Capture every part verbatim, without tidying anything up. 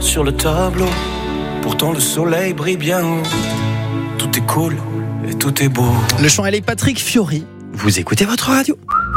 sur le tableau. Pourtant le soleil brille bien haut. Tout est cool et tout est beau. Le chant, elle est Patrick Fiori. Vous écoutez votre radio.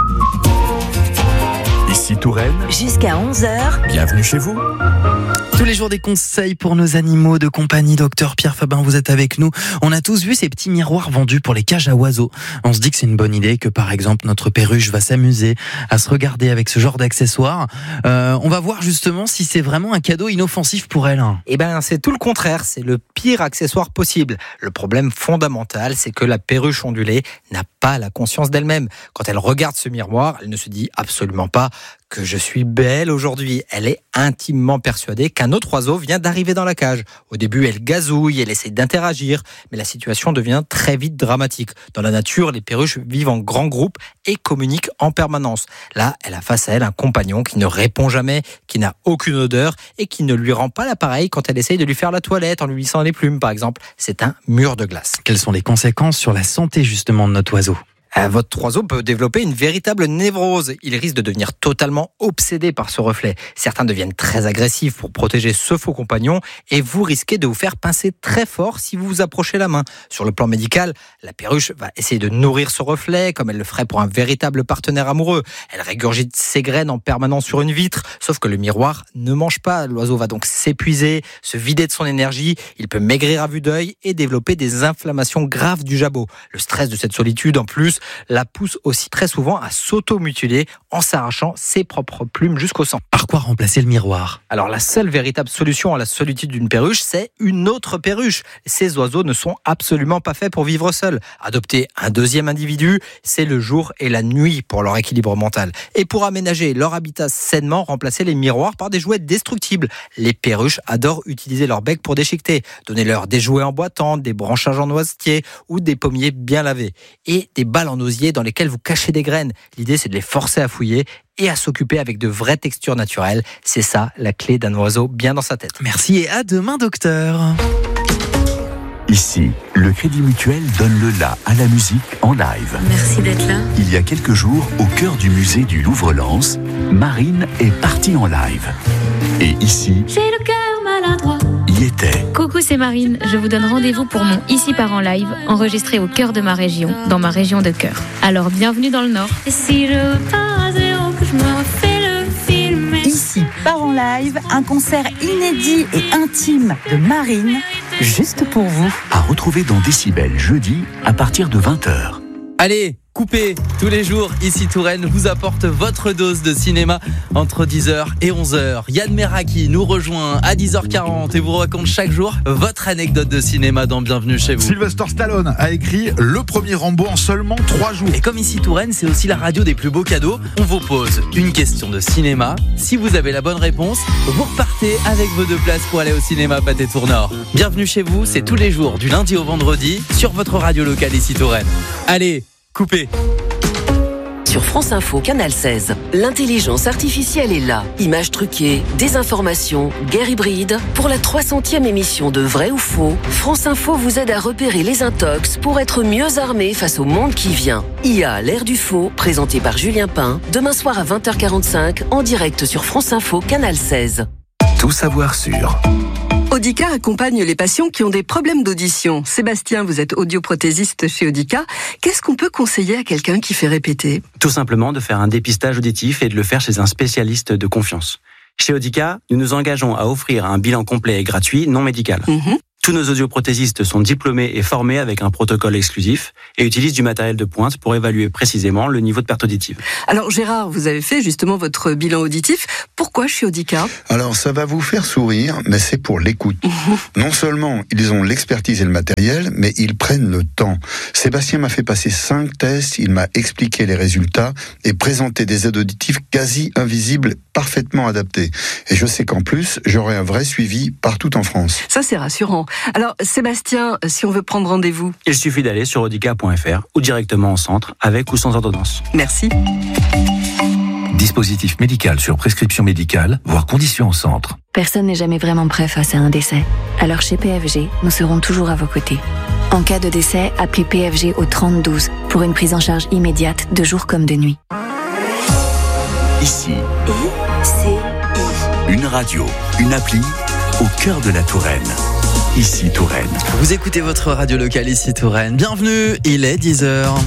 Ici Touraine. Jusqu'à onze heures. Bienvenue chez vous. Tous les jours des conseils pour nos animaux de compagnie. Docteur Pierre Fabin, vous êtes avec nous. On a tous vu ces petits miroirs vendus pour les cages à oiseaux. On se dit que c'est une bonne idée, que par exemple notre perruche va s'amuser à se regarder avec ce genre d'accessoires. Euh, on va voir justement si c'est vraiment un cadeau inoffensif pour elle. Eh ben, c'est tout le contraire. C'est le pire accessoire possible. Le problème fondamental, c'est que la perruche ondulée n'a pas la conscience d'elle-même. Quand elle regarde ce miroir, elle ne se dit absolument pas que je suis belle aujourd'hui. Elle est intimement persuadée qu'un autre oiseau vient d'arriver dans la cage. Au début, elle gazouille, elle essaie d'interagir, mais la situation devient très vite dramatique. Dans la nature, les perruches vivent en grands groupes et communiquent en permanence. Là, elle a face à elle un compagnon qui ne répond jamais, qui n'a aucune odeur et qui ne lui rend pas l'appareil quand elle essaye de lui faire la toilette en lui lissant les plumes, par exemple. C'est un mur de glace. Quelles sont les conséquences sur la santé justement de notre oiseau ? Votre oiseau peut développer une véritable névrose. Il risque de devenir totalement obsédé par ce reflet. Certains deviennent très agressifs pour protéger ce faux compagnon et vous risquez de vous faire pincer très fort si vous vous approchez la main. Sur le plan médical, la perruche va essayer de nourrir ce reflet comme elle le ferait pour un véritable partenaire amoureux. Elle régurgite ses graines en permanence sur une vitre, sauf que le miroir ne mange pas. L'oiseau va donc s'épuiser, se vider de son énergie. Il peut maigrir à vue d'œil et développer des inflammations graves du jabot. Le stress de cette solitude, en plus, la pousse aussi très souvent à s'auto-mutiler en s'arrachant ses propres plumes jusqu'au sang. Par quoi remplacer le miroir ? Alors la seule véritable solution à la solitude d'une perruche, c'est une autre perruche. Ces oiseaux ne sont absolument pas faits pour vivre seuls. Adopter un deuxième individu, c'est le jour et la nuit pour leur équilibre mental. Et pour aménager leur habitat sainement, remplacer les miroirs par des jouets destructibles. Les perruches adorent utiliser leur bec pour déchiqueter. Donnez-leur des jouets en boîte, des branchages en noisetier ou des pommiers bien lavés. Et des balles en osier dans lesquelles vous cachez des graines. L'idée, c'est de les forcer à fouiller et à s'occuper avec de vraies textures naturelles. C'est ça, la clé d'un oiseau bien dans sa tête. Merci et à demain, docteur. Ici, le Crédit Mutuel donne le la à la musique en live. Merci d'être là. Il y a quelques jours, au cœur du musée du Louvre-Lens, Marine est partie en live. Et ici, j'ai le cœur maladroit. Y était. Coucou, c'est Marine. Je vous donne rendez-vous pour mon Ici part en live, enregistré au cœur de ma région, dans ma région de cœur. Alors, bienvenue dans le Nord. Et si je pars à zéro, que je me refais le film. Ici part en live, un concert inédit et intime de Marine, juste pour vous. À retrouver dans Décibel jeudi à partir de vingt heures. Allez, coupez tous les jours. Ici Touraine vous apporte votre dose de cinéma entre dix heures et onze heures. Yann Meraki nous rejoint à dix heures quarante et vous raconte chaque jour votre anecdote de cinéma dans Bienvenue chez vous. Sylvester Stallone a écrit le premier Rambo en seulement trois jours. Et comme ici Touraine, c'est aussi la radio des plus beaux cadeaux, on vous pose une question de cinéma. Si vous avez la bonne réponse, vous repartez avec vos deux places pour aller au cinéma Pâté Tournord. Bienvenue chez vous, c'est tous les jours du lundi au vendredi sur votre radio locale ici Touraine. Allez, coupez. Sur France Info, Canal seize, l'intelligence artificielle est là. Images truquées, désinformation, guerre hybride. Pour la trois centième émission de Vrai ou Faux, France Info vous aide à repérer les intox pour être mieux armé face au monde qui vient. I A, l'ère du faux, présenté par Julien Pain, demain soir à vingt heures quarante-cinq, en direct sur France Info, Canal seize. Tout savoir sur... Audica accompagne les patients qui ont des problèmes d'audition. Sébastien, vous êtes audioprothésiste chez Audica. Qu'est-ce qu'on peut conseiller à quelqu'un qui fait répéter ? Tout simplement de faire un dépistage auditif et de le faire chez un spécialiste de confiance. Chez Audica, nous nous engageons à offrir un bilan complet et gratuit, non médical. Mmh. Tous nos audioprothésistes sont diplômés et formés avec un protocole exclusif et utilisent du matériel de pointe pour évaluer précisément le niveau de perte auditive. Alors Gérard, vous avez fait justement votre bilan auditif. Pourquoi chez Audica ? Alors ça va vous faire sourire, mais c'est pour l'écoute. Non seulement ils ont l'expertise et le matériel, mais ils prennent le temps. Sébastien m'a fait passer cinq tests, il m'a expliqué les résultats et présenté des aides auditives quasi invisibles, parfaitement adaptées. Et je sais qu'en plus, j'aurai un vrai suivi partout en France. Ça c'est rassurant. Alors Sébastien, si on veut prendre rendez-vous ? Il suffit d'aller sur audica point f r ou directement en centre, avec ou sans ordonnance. Merci. Dispositif médical sur prescription médicale, voire conditions en centre. Personne n'est jamais vraiment prêt face à un décès. Alors chez P F G, nous serons toujours à vos côtés. En cas de décès, appelez P F G au trente douze pour une prise en charge immédiate de jour comme de nuit. Ici, I C I. une radio, une appli, au cœur de la Touraine. Ici Touraine. Vous écoutez votre radio locale ici Touraine. Bienvenue, il est dix heures.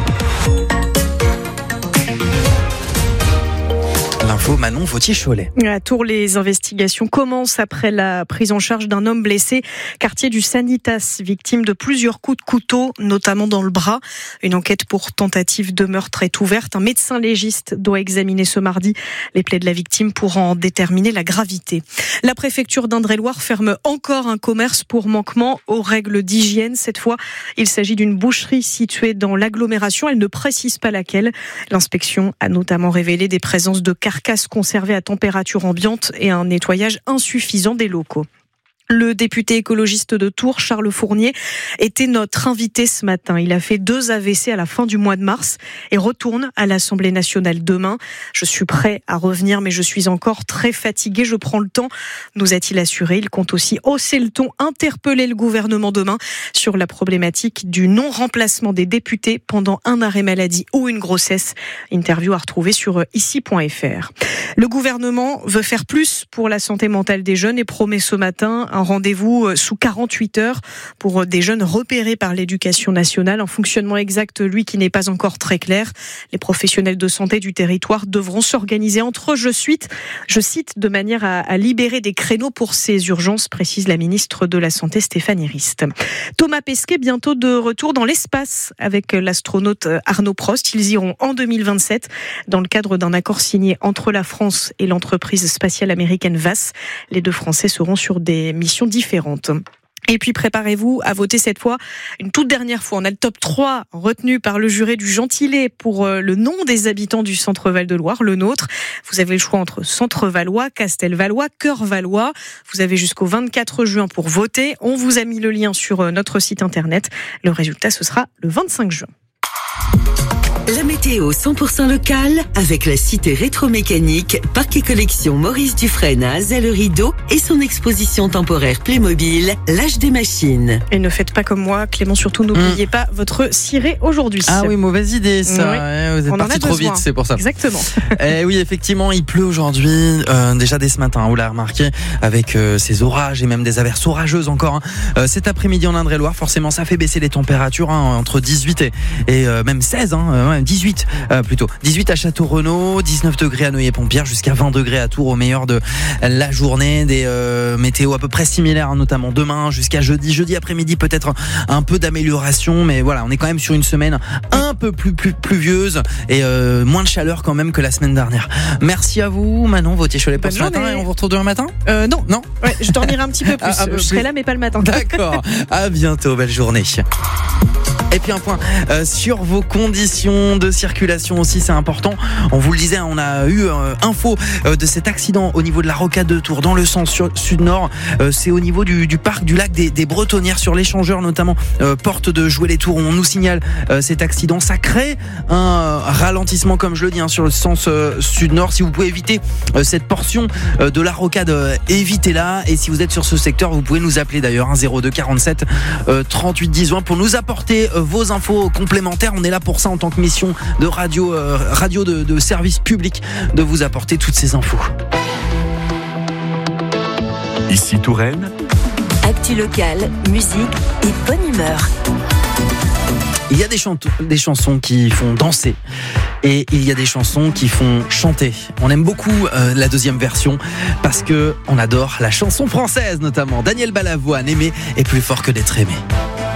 L'info Manon Vautier-Cholet. À Tours, les investigations commencent après la prise en charge d'un homme blessé, quartier du Sanitas, victime de plusieurs coups de couteau, notamment dans le bras. Une enquête pour tentative de meurtre est ouverte. Un médecin légiste doit examiner ce mardi les plaies de la victime pour en déterminer la gravité. La préfecture d'Indre-et-Loire ferme encore un commerce pour manquement aux règles d'hygiène. Cette fois, il s'agit d'une boucherie située dans l'agglomération. Elle ne précise pas laquelle. L'inspection a notamment révélé des présences de carcasses conservées à température ambiante et un nettoyage insuffisant des locaux. Le député écologiste de Tours, Charles Fournier, était notre invité ce matin. Il a fait deux A V C à la fin du mois de mars et retourne à l'Assemblée nationale demain. Je suis prêt à revenir, mais je suis encore très fatigué. Je prends le temps, nous a-t-il assuré. Il compte aussi hausser le ton, interpeller le gouvernement demain sur la problématique du non-remplacement des députés pendant un arrêt maladie ou une grossesse. Interview à retrouver sur ici point f r. Le gouvernement veut faire plus pour la santé mentale des jeunes et promet ce matin un rendez-vous sous quarante-huit heures pour des jeunes repérés par l'éducation nationale. Un fonctionnement exact, lui, qui n'est pas encore très clair. Les professionnels de santé du territoire devront s'organiser entre eux, je cite, je cite, de manière à, à libérer des créneaux pour ces urgences, précise la ministre de la Santé Stéphanie Rist. Thomas Pesquet, bientôt de retour dans l'espace avec l'astronaute Arnaud Prost. Ils iront en deux mille vingt-sept dans le cadre d'un accord signé entre la France et l'entreprise spatiale américaine V A S. Les deux Français seront sur des missions différentes. Et puis préparez-vous à voter cette fois une toute dernière fois. On a le top trois retenu par le jury du Gentilé pour le nom des habitants du Centre Val-de-Loire, le nôtre. Vous avez le choix entre Centre-Valois, Castelvalois, Cœur-Valois. Vous avez jusqu'au vingt-quatre juin pour voter. On vous a mis le lien sur notre site internet. Le résultat, ce sera le vingt-cinq juin. La météo cent pour cent locale avec la cité rétromécanique, parc et collection Maurice Dufresne à Azay-le-Rideau et son exposition temporaire Playmobil, l'âge des machines. Et ne faites pas comme moi, Clément, surtout n'oubliez mmh. pas votre ciré aujourd'hui. Ah oui, mauvaise idée ça, oui. ouais, vous êtes parti trop vite, c'est pour ça. Exactement. Eh oui, effectivement, il pleut aujourd'hui, euh, déjà dès ce matin, vous l'avez remarqué, avec euh, ces orages et même des averses orageuses encore. Hein. Euh, cet après-midi en Indre-et-Loire, forcément, ça fait baisser les températures hein, entre dix-huit et, et euh, même seize, hein, euh, dix-huit euh, plutôt. dix-huit à Château-Renaud, dix-neuf degrés à Noyer-Pompière, jusqu'à vingt degrés à Tours au meilleur de la journée. Des euh, météos à peu près similaires, hein, notamment demain jusqu'à jeudi. Jeudi après-midi, peut-être un peu d'amélioration, mais voilà, on est quand même sur une semaine un peu plus, plus pluvieuse et euh, moins de chaleur quand même que la semaine dernière. Merci à vous, Manon Vautier-Cholet pour ce matin. Et on vous retrouve demain matin euh, Non. Non ouais, je dormirai un petit peu plus. Ah, ah, je serai là, mais pas le matin. D'accord. À bientôt. Belle journée. Et puis un point euh, sur vos conditions de circulation aussi, c'est important. On vous le disait, on a eu euh, info euh, de cet accident au niveau de la rocade de Tours dans le sens sud-nord. Euh, c'est au niveau du, du parc du lac des, des Bretonnières sur l'échangeur, notamment euh, porte de Jouer-les-Tours. On nous signale euh, cet accident. Ça crée un ralentissement, comme je le dis, hein, sur le sens euh, sud-nord. Si vous pouvez éviter euh, cette portion euh, de la rocade, euh, évitez-la. Et si vous êtes sur ce secteur, vous pouvez nous appeler d'ailleurs, hein, zéro deux quarante-sept euh, trente-huit dix vingt pour nous apporter euh, vos infos complémentaires. On est là pour ça en tant que mission de radio, euh, radio de, de service public, de vous apporter toutes ces infos. Ici Touraine. Actu locale, musique et bonne humeur. Il y a des, chant- des chansons qui font danser et il y a des chansons qui font chanter. On aime beaucoup euh, la deuxième version parce que on adore la chanson française, notamment Daniel Balavoine, Aimer est plus fort que d'être aimé.